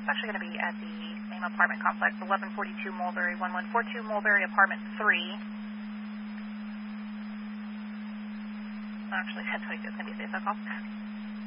It's actually going to be at the same apartment complex, 1142 Mulberry, 1142 Mulberry, apartment 3. Actually, that's what it's going to be a CSO call.